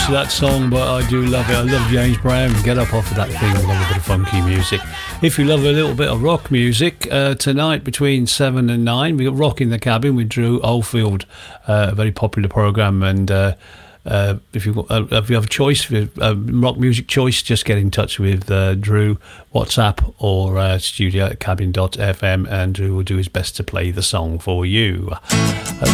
to that song, but I do love it. I love James Brown. Get up off of that thing. I love a bit of funky music. If you love a little bit of rock music, tonight between 7 and 9, we got Rock in the Cabin with Drew Oldfield, a very popular programme. And if you have a choice, rock music choice, just get in touch with Drew, WhatsApp or studio@cabin.fm, and Drew will do his best to play the song for you.